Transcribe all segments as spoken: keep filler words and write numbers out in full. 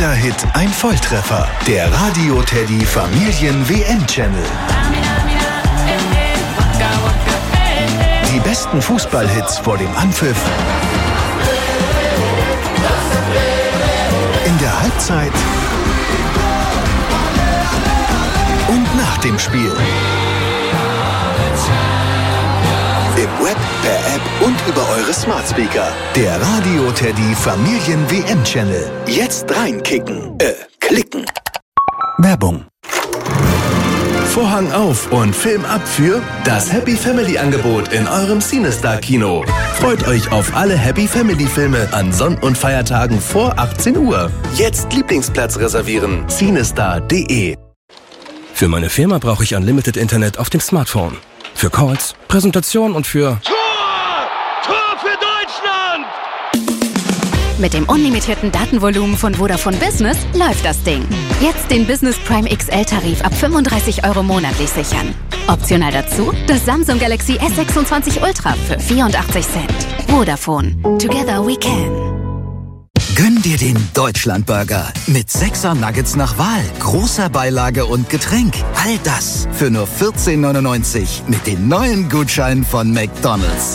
Mega-Hit ein Volltreffer. Der Radio Teddy Familien-W M-Channel. Die besten Fußballhits vor dem Anpfiff. In der Halbzeit. Und nach dem Spiel. Im Web, per App und über eure Smart Speaker. Der Radio Teddy Familien-W M-Channel. Jetzt reinkicken. Äh, klicken. Werbung. Vorhang auf und Film ab für das Happy Family Angebot in eurem CineStar Kino. Freut euch auf alle Happy Family Filme an Sonn- und Feiertagen vor achtzehn Uhr. Jetzt Lieblingsplatz reservieren. cinestar punkt de. Für meine Firma brauche ich Unlimited Internet auf dem Smartphone. Für Calls, Präsentation und für... Tor! Tor für Deutschland! Mit dem unlimitierten Datenvolumen von Vodafone Business läuft das Ding. Jetzt den Business Prime X L-Tarif ab fünfunddreißig Euro monatlich sichern. Optional dazu das Samsung Galaxy S sechsundzwanzig Ultra für vierundachtzig Cent. Vodafone. Together we can. Gönn dir den Deutschlandburger mit sechser Nuggets nach Wahl, großer Beilage und Getränk. All das für nur vierzehn neunundneunzig mit den neuen Gutscheinen von McDonald's.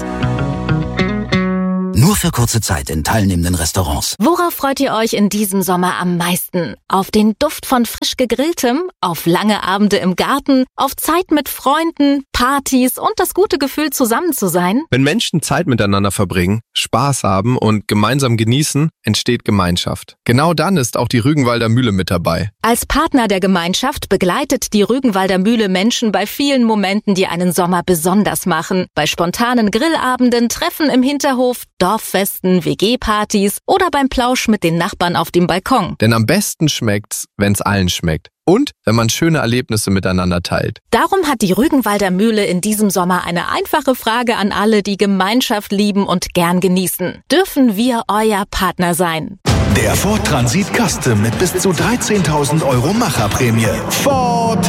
Nur für kurze Zeit in teilnehmenden Restaurants. Worauf freut ihr euch in diesem Sommer am meisten? Auf den Duft von frisch gegrilltem? Auf lange Abende im Garten? Auf Zeit mit Freunden? Partys und das gute Gefühl, zusammen zu sein? Wenn Menschen Zeit miteinander verbringen, Spaß haben und gemeinsam genießen, entsteht Gemeinschaft. Genau dann ist auch die Rügenwalder Mühle mit dabei. Als Partner der Gemeinschaft begleitet die Rügenwalder Mühle Menschen bei vielen Momenten, die einen Sommer besonders machen. Bei spontanen Grillabenden, Treffen im Hinterhof, Dorffesten, W G-Partys oder beim Plausch mit den Nachbarn auf dem Balkon. Denn am besten schmeckt's, wenn's allen schmeckt. Und wenn man schöne Erlebnisse miteinander teilt. Darum hat die Rügenwalder Mühle in diesem Sommer eine einfache Frage an alle, die Gemeinschaft lieben und gern genießen. Dürfen wir euer Partner sein? Der Ford Transit Custom mit bis zu dreizehntausend Euro Macherprämie. Ford!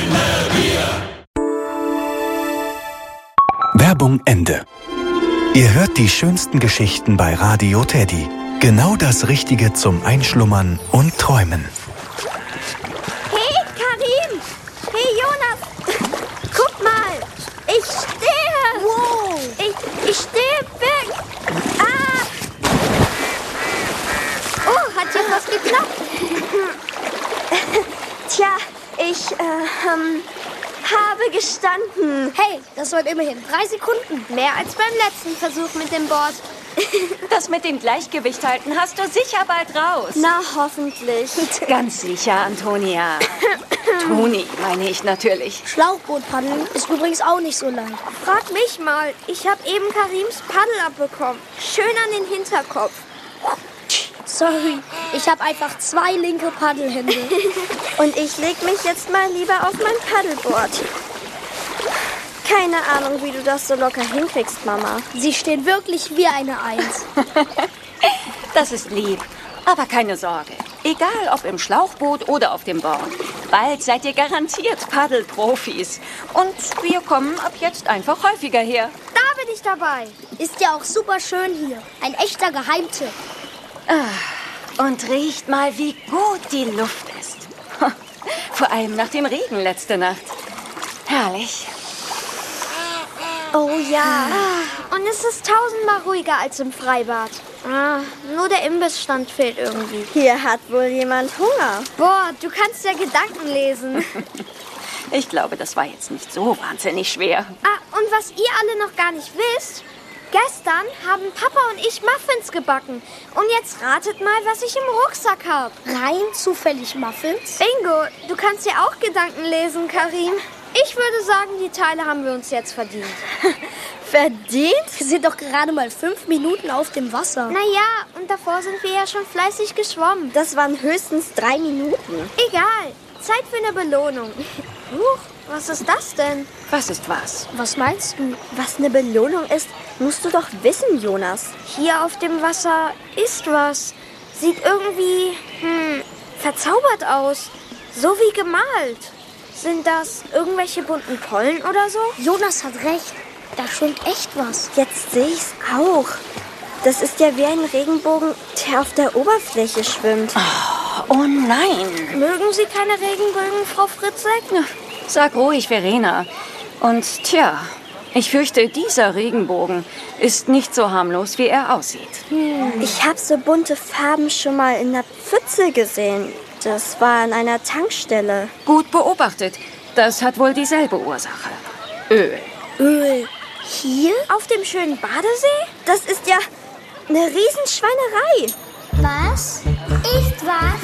Werbung Ende. Ihr hört die schönsten Geschichten bei Radio Teddy. Genau das Richtige zum Einschlummern und Träumen. Hey, Karim! Hey, Jonas! Guck mal! Ich stehe! Wow! Ich, ich stehe weg! Ah! Oh, hat jetzt was geklappt? Tja, ich, äh, ähm, habe gestanden. Hey, das waren immerhin drei Sekunden. Mehr als beim letzten Versuch mit dem Board. Das mit dem Gleichgewicht halten hast du sicher bald raus. Na, hoffentlich. Ganz sicher, Antonia. Toni, meine ich natürlich. Schlauchbootpaddeln ist übrigens auch nicht so leicht. Frag mich mal. Ich habe eben Karims Paddel abbekommen. Schön an den Hinterkopf. Sorry, ich habe einfach zwei linke Paddelhände. Und ich leg mich jetzt mal lieber auf mein Paddleboard. Keine Ahnung, wie du das so locker hinkriegst, Mama. Sie stehen wirklich wie eine Eins. Das ist lieb. Aber keine Sorge. Egal, ob im Schlauchboot oder auf dem Board. Bald seid ihr garantiert Paddelprofis. Und wir kommen ab jetzt einfach häufiger her. Da bin ich dabei. Ist ja auch super schön hier. Ein echter Geheimtipp. Ah, und riecht mal, wie gut die Luft ist. Vor allem nach dem Regen letzte Nacht. Herrlich. Oh ja. Und es ist tausendmal ruhiger als im Freibad. Ah, nur der Imbissstand fehlt irgendwie. Hier hat wohl jemand Hunger. Boah, du kannst ja Gedanken lesen. Ich glaube, das war jetzt nicht so wahnsinnig schwer. Ah, und was ihr alle noch gar nicht wisst, gestern haben Papa und ich Muffins gebacken. Und jetzt ratet mal, was ich im Rucksack habe. Rein zufällig Muffins? Bingo, du kannst ja auch Gedanken lesen, Karim. Ich würde sagen, die Teile haben wir uns jetzt verdient. Verdient? Wir sind doch gerade mal fünf Minuten auf dem Wasser. Naja, und davor sind wir ja schon fleißig geschwommen. Das waren höchstens drei Minuten. Egal, Zeit für eine Belohnung. Huch, was ist das denn? Was ist was? Was meinst du? Was eine Belohnung ist, musst du doch wissen, Jonas. Hier auf dem Wasser ist was. Sieht irgendwie, hm, verzaubert aus. So wie gemalt. Sind das irgendwelche bunten Pollen oder so? Jonas hat recht. Da schwimmt echt was. Jetzt sehe ich's auch. Das ist ja wie ein Regenbogen, der auf der Oberfläche schwimmt. Oh, Oh nein. Mögen Sie keine Regenbögen, Frau Fritzek? Sag ruhig, Verena. Und tja, ich fürchte, dieser Regenbogen ist nicht so harmlos, wie er aussieht. Hm. Ich habe so bunte Farben schon mal in der Pfütze gesehen. Das war an einer Tankstelle. Gut beobachtet. Das hat wohl dieselbe Ursache. Öl. Öl? Hier? Auf dem schönen Badesee? Das ist ja eine Riesenschweinerei. Was ist was?